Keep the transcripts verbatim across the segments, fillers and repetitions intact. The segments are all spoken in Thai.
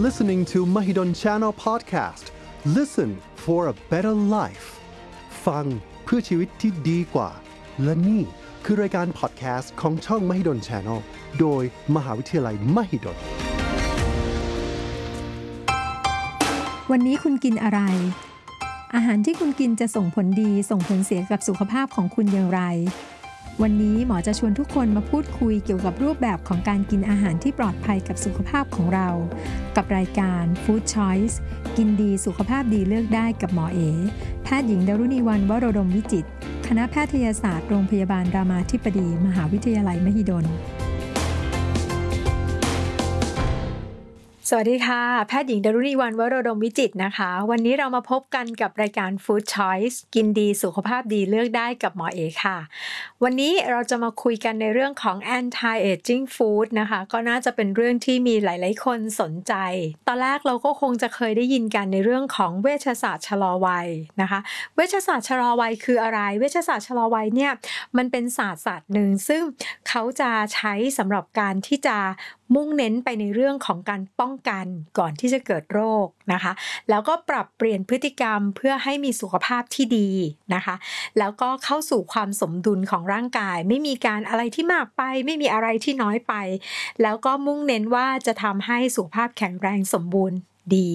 listening to Mahidol Channel Podcast. Listen for a better life. ฟังเพื่อชีวิตที่ดีกว่าและนี่คือรายการพอดแคสต์ของช่อง Mahidol Channel โดยมหาวิทยาลัย Mahidol วันนี้คุณกินอะไรอาหารที่คุณกินจะส่งผลดีส่งผลเสียกับสุขภาพของคุณอย่างไรวันนี้หมอจะชวนทุกคนมาพูดคุยเกี่ยวกับรูปแบบของการกินอาหารที่ปลอดภัยกับสุขภาพของเรากับรายการ Food Choice กินดีสุขภาพดีเลือกได้กับหมอเอแพทย์หญิงดารุณีวรรณวโรดมวิจิตรคณะแพทยศาสตร์โรงพยาบาลรามาธิบดีมหาวิทยาลัยมหิดลสวัสดีค่ะแพทย์หญิงดารุณีวรรณวโรดมวิจิตรนะคะวันนี้เรามาพบกันกับรายการ Food Choice กินดีสุขภาพดีเลือกได้กับหมอเอค่ะวันนี้เราจะมาคุยกันในเรื่องของ anti-aging food นะคะก็น่าจะเป็นเรื่องที่มีหลายๆคนสนใจตอนแรกเราก็คงจะเคยได้ยินกันในเรื่องของเวชศาสตร์ชะลอวัยนะคะเวชศาสตร์ชะลอวัยคืออะไรเวชศาสตร์ชะลอวัยเนี่ยมันเป็นศาสตร์ศาสตร์หนึ่งซึ่งเขาจะใช้สำหรับการที่จะมุ่งเน้นไปในเรื่องของการป้องกันก่อนที่จะเกิดโรคนะคะแล้วก็ปรับเปลี่ยนพฤติกรรมเพื่อให้มีสุขภาพที่ดีนะคะแล้วก็เข้าสู่ความสมดุลของร่างกายไม่มีการอะไรที่มากไปไม่มีอะไรที่น้อยไปแล้วก็มุ่งเน้นว่าจะทำให้สุขภาพแข็งแรงสมบูรณ์ดี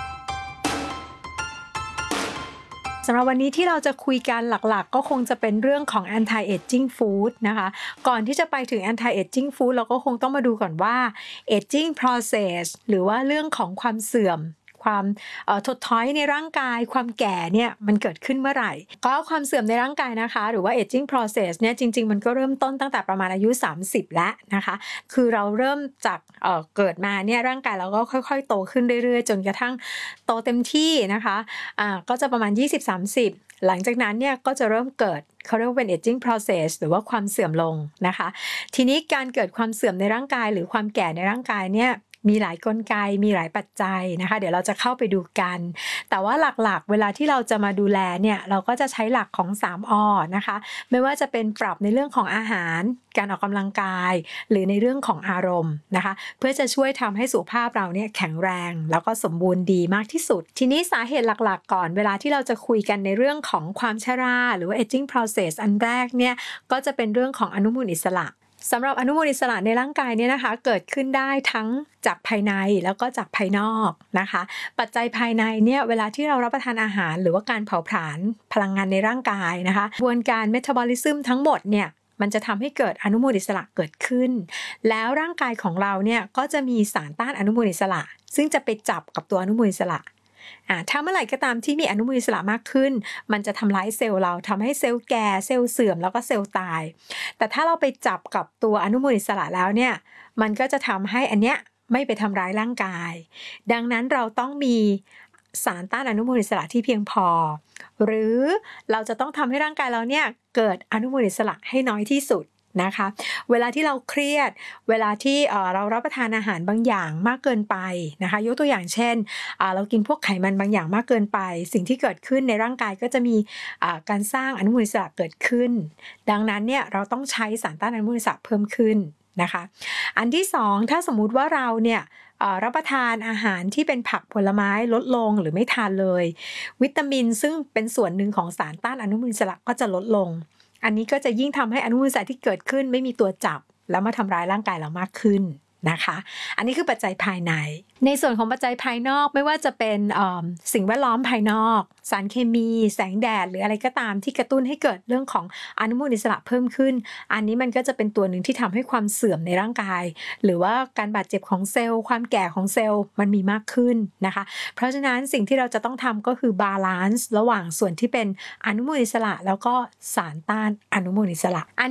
สำหรับวันนี้ที่เราจะคุยกันหลักๆก็คงจะเป็นเรื่องของ anti-aging food นะคะก่อนที่จะไปถึง anti-aging food เราก็คงต้องมาดูก่อนว่า aging process หรือว่าเรื่องของความเสื่อมความถดถอยในร่างกายความแก่เนี่ยมันเกิดขึ้นเมื่อไหร่ก็ความเสื่อมในร่างกายนะคะหรือว่า aging process เนี่ยจริงๆมันก็เริ่มต้นตั้งแต่ประมาณอายุสามสิบแล้วนะคะคือเราเริ่มจากเอ่อเกิดมาเนี่ยร่างกายเราก็ค่อยๆโตขึ้นเรื่อยๆจนกระทั่งโตเต็มที่นะคะอ่าก็จะประมาณ ยี่สิบถึงสามสิบ หลังจากนั้นเนี่ยก็จะเริ่มเกิดเขาเรียกว่าเป็น aging process หรือว่าความเสื่อมลงนะคะทีนี้การเกิดความเสื่อมในร่างกายหรือความแก่ในร่างกายเนี่ยมีหลายกลไกมีหลายปัจจัยนะคะเดี๋ยวเราจะเข้าไปดูกันแต่ว่าหลักๆเวลาที่เราจะมาดูแลเนี่ยเราก็จะใช้หลักของ สาม อ นะคะไม่ว่าจะเป็นปรับในเรื่องของอาหารการออกกำลังกายหรือในเรื่องของอารมณ์นะคะเพื่อจะช่วยทำให้สุขภาพเราเนี่ยแข็งแรงแล้วก็สมบูรณ์ดีมากที่สุดทีนี้สาเหตุหลักๆก่อนเวลาที่เราจะคุยกันในเรื่องของความชราหรือว่า aging process อันแรกเนี่ยก็จะเป็นเรื่องของอนุมูลอิสระสำหรับอนุมูลอิสระในร่างกายเนี่ยนะคะเกิดขึ้นได้ทั้งจากภายในแล้วก็จากภายนอกนะคะปัจจัยภายในเนี่ยเวลาที่เรารับประทานอาหารหรือว่าการเผาผลาญพลังงานในร่างกายนะคะกระบวนการเมตาบอลิซึมทั้งหมดเนี่ยมันจะทำให้เกิดอนุมูลอิสระเกิดขึ้นแล้วร่างกายของเราเนี่ยก็จะมีสารต้านอนุมูลอิสระซึ่งจะไปจับกับตัวอนุมูลอิสระอ่าถ้าเมื่อไหร่ก็ตามที่มีอนุมูลอิสระมากขึ้นมันจะทำร้ายเซลล์เราทำให้เซลล์แก่เซลล์เสื่อมแล้วก็เซลล์ตายแต่ถ้าเราไปจับกับตัวอนุมูลอิสระแล้วเนี่ยมันก็จะทำให้อันเนี้ยไม่ไปทำร้ายร่างกายดังนั้นเราต้องมีสารต้านอนุมูลอิสระที่เพียงพอหรือเราจะต้องทำให้ร่างกายเราเนี่ยเกิดอนุมูลอิสระให้น้อยที่สุดนะคะเวลาที่เราเครียดเวลาที่เอ่อเรารับประทานอาหารบางอย่างมากเกินไปนะคะยกตัวอย่างเช่นอ่าเรากินพวกไขมันบางอย่างมากเกินไปสิ่งที่เกิดขึ้นในร่างกายก็จะมีอ่าการสร้างอนุมูลอิสระเกิดขึ้นดังนั้นเนี่ยเราต้องใช้สารต้านอนุมูลอิสระเพิ่มขึ้นนะคะอันที่สองถ้าสมมุติว่าเราเนี่ยรับประทานอาหารที่เป็นผักผลไม้ลดลงหรือไม่ทานเลยวิตามินซึ่งเป็นส่วนหนึ่งของสารต้านอนุมูลอิสระก็จะลดลงอันนี้ก็จะยิ่งทำให้อนุมูลอิสระที่เกิดขึ้นไม่มีตัวจับแล้วมาทำร้ายร่างกายเรามากขึ้นนะคะอันนี้คือปัจจัยภายในในส่วนของปัจจัยภายนอกไม่ว่าจะเป็นสิ่งแวดล้อมภายนอกสารเคมีแสงแดดหรืออะไรก็ตามที่กระตุ้นให้เกิดเรื่องของอนุมูลอิสระเพิ่มขึ้นอันนี้มันก็จะเป็นตัวหนึ่งที่ทำให้ความเสื่อมในร่างกายหรือว่าการบาดเจ็บของเซลล์ความแก่ของเซลล์มันมีมากขึ้นนะคะเพราะฉะนั้นสิ่งที่เราจะต้องทำก็คือบาลานซ์ระหว่างส่วนที่เป็นอนุมูลอิสระแล้วก็สารต้านอนุมูลอิสระ